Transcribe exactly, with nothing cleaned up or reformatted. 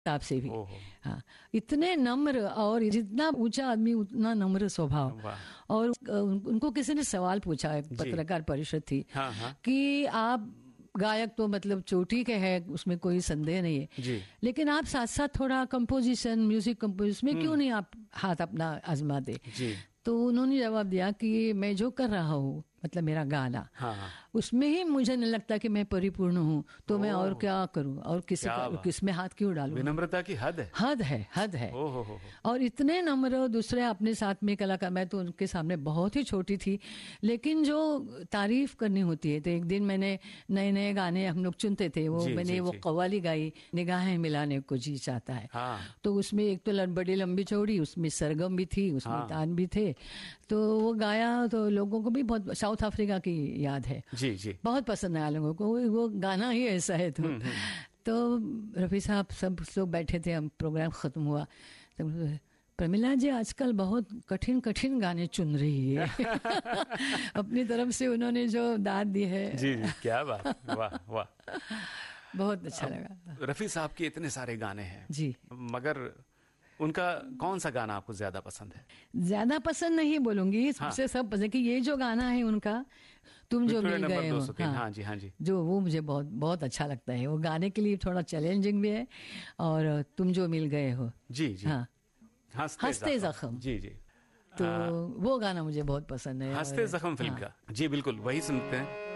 आपसे भी। हाँ, इतने नम्र, और जितना ऊंचा आदमी उतना नम्र स्वभाव। और उनको किसी ने सवाल पूछा, पत्रकार परिषद थी, हाँ, हाँ। कि आप गायक तो मतलब चोटी के हैं, उसमें कोई संदेह नहीं है जी। लेकिन आप साथ साथ थोड़ा कंपोजिशन, म्यूजिक कंपोजिशन में क्यों नहीं आप हाथ अपना आजमा दे जी। तो उन्होंने जवाब दिया कि मैं जो कर रहा हूँ, मतलब मेरा गाना, हाँ। उसमें ही मुझे नहीं लगता कि मैं परिपूर्ण हूँ, तो मैं और क्या करूँ, और किसी किस में हाथ क्यों डालूं। विनम्रता की हद है, हद है, हद है। ओ हो हो। और इतने नम्र, दूसरे अपने साथ में कलाकार, मैं तो उनके सामने बहुत ही छोटी थी, लेकिन जो तारीफ करनी होती है, तो एक दिन मैंने नए नए गाने हम लोग चुनते थे, वो जी, मैंने जी, वो जी. कव्वाली गाई, निगाहें मिलाने को जी चाहता है, हाँ। तो उसमें एक तो बड़ी लंबी चौड़ी, उसमें सरगम भी थी, उसमें हाँ। तान भी थे, तो वो गाया, तो लोगों को भी बहुत, साउथ अफ्रीका की याद है जी जी, बहुत पसंद आया लोगों को, वो गाना ही ऐसा है। तो तो रफी साहब सब लोग बैठे थे, हम प्रोग्राम खत्म हुआ तो प्रमिला जी आजकल बहुत कठिन कठिन गाने चुन रही है। अपनी तरफ से उन्होंने जो दाद दी है जी जी, क्या बात, वाह वाह, बहुत अच्छा लगा। रफी साहब के इतने सारे गाने हैं जी, मगर उनका कौन सा गाना आपको ज्यादा पसंद है? ज्यादा पसंद नहीं बोलूंगी, सबसे हाँ। सब पसंद कि ये जो गाना है उनका, तुम जो मिल गए हो, हाँ, हाँ जी हाँ जी, जो वो मुझे बहुत बहुत अच्छा लगता है। वो गाने के लिए थोड़ा चैलेंजिंग भी है, और तुम जो मिल गए हो जी जी, हाँ, हंसते जख्म जी जी, तो वो गाना मुझे बहुत पसंद है। हंसते जख्म फिल्म का जी, बिल्कुल वही सुनते हैं।